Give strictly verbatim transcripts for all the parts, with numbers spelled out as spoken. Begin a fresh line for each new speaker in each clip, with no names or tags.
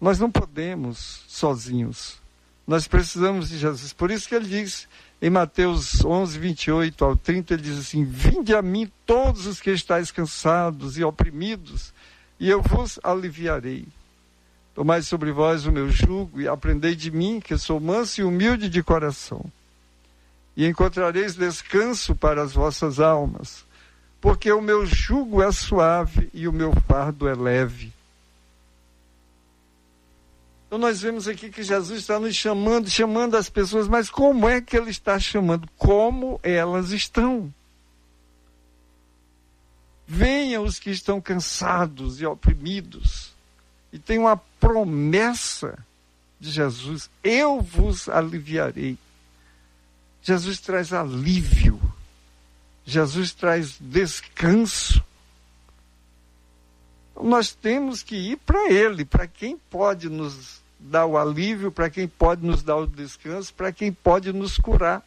nós não podemos sozinhos. Nós precisamos de Jesus. Por isso que ele diz em Mateus onze, vinte e oito ao trinta, ele diz assim: vinde a mim todos os que estáis cansados e oprimidos, e eu vos aliviarei. Tomai sobre vós o meu jugo e aprendei de mim, que sou manso e humilde de coração. E encontrareis descanso para as vossas almas, porque o meu jugo é suave e o meu fardo é leve. Então nós vemos aqui que Jesus está nos chamando, chamando as pessoas, mas como é que ele está chamando? Como elas estão? Venham os que estão cansados e oprimidos. E tem uma promessa de Jesus: eu vos aliviarei. Jesus traz alívio. Jesus traz descanso. Nós temos que ir para Ele, para quem pode nos dar o alívio, para quem pode nos dar o descanso, para quem pode nos curar.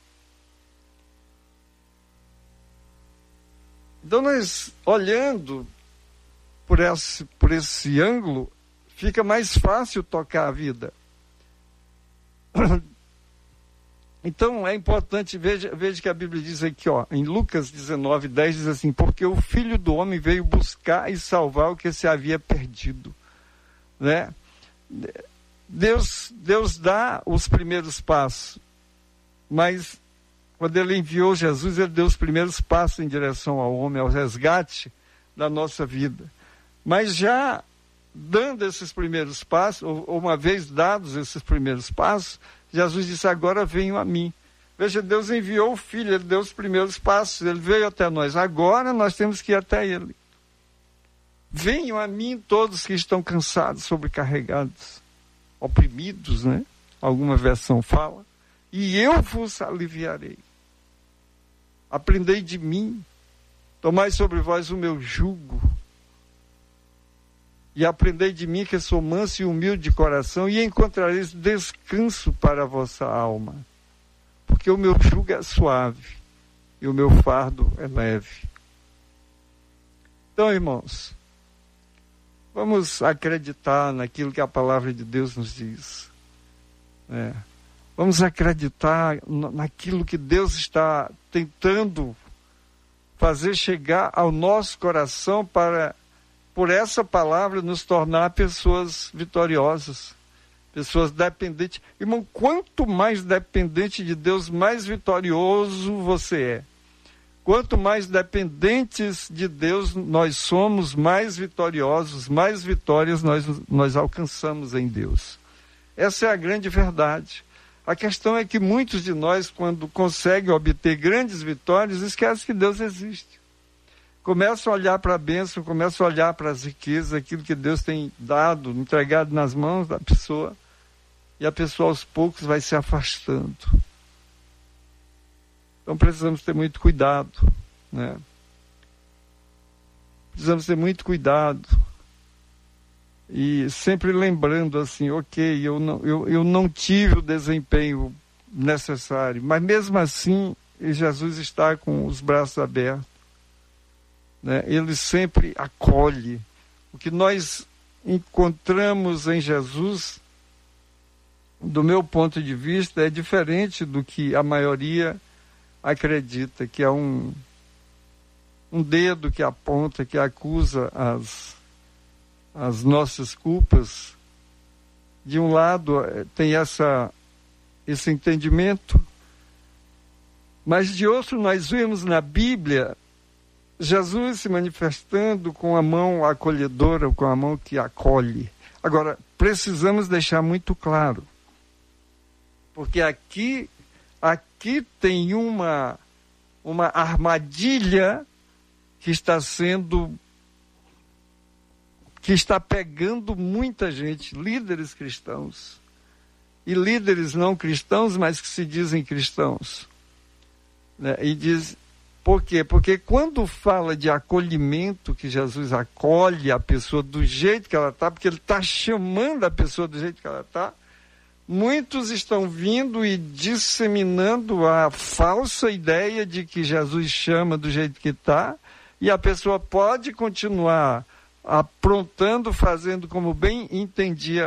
Então, nós, olhando por esse, por esse ângulo, fica mais fácil tocar a vida. Então, é importante, veja, veja que a Bíblia diz aqui, ó, em Lucas dezenove, dez, diz assim: porque o Filho do Homem veio buscar e salvar o que se havia perdido. Né? Deus, Deus dá os primeiros passos, mas quando ele enviou Jesus, ele deu os primeiros passos em direção ao homem, ao resgate da nossa vida. Mas já dando esses primeiros passos, ou uma vez dados esses primeiros passos, Jesus disse: agora venham a mim. Veja, Deus enviou o Filho, ele deu os primeiros passos, ele veio até nós. Agora nós temos que ir até ele. Venham a mim todos que estão cansados, sobrecarregados, oprimidos, né? Alguma versão fala. E eu vos aliviarei. Aprendei de mim, tomai sobre vós o meu jugo, e aprendei de mim, que sou manso e humilde de coração, e encontrareis descanso para a vossa alma. Porque o meu jugo é suave e o meu fardo é leve. Então, irmãos, vamos acreditar naquilo que a palavra de Deus nos diz. É. Vamos acreditar naquilo que Deus está tentando fazer chegar ao nosso coração para, por essa palavra, nos tornar pessoas vitoriosas, pessoas dependentes. Irmão, quanto mais dependente de Deus, mais vitorioso você é. Quanto mais dependentes de Deus nós somos, mais vitoriosos, mais vitórias nós, nós alcançamos em Deus. Essa é a grande verdade. A questão é que muitos de nós, quando conseguem obter grandes vitórias, esquecem que Deus existe. Começam a olhar para a bênção, começam a olhar para as riquezas, aquilo que Deus tem dado, entregado nas mãos da pessoa, e a pessoa aos poucos vai se afastando. Então precisamos ter muito cuidado, né? Precisamos ter muito cuidado. E sempre lembrando assim, ok, eu não, eu, eu não tive o desempenho necessário, mas mesmo assim, Jesus está com os braços abertos, né? Ele sempre acolhe. O que nós encontramos em Jesus, do meu ponto de vista, é diferente do que a maioria acredita, que é um, um dedo que aponta, que acusa as as nossas culpas. De um lado tem essa, esse entendimento, mas de outro nós vemos na Bíblia Jesus se manifestando com a mão acolhedora, com a mão que acolhe. Agora, precisamos deixar muito claro, porque aqui, aqui tem uma, uma armadilha que está sendo que está pegando muita gente, líderes cristãos, e líderes não cristãos, mas que se dizem cristãos. Né? E diz, por quê? Porque quando fala de acolhimento, que Jesus acolhe a pessoa do jeito que ela está, porque ele está chamando a pessoa do jeito que ela está, muitos estão vindo e disseminando a falsa ideia de que Jesus chama do jeito que está, e a pessoa pode continuar aprontando, fazendo como bem entendia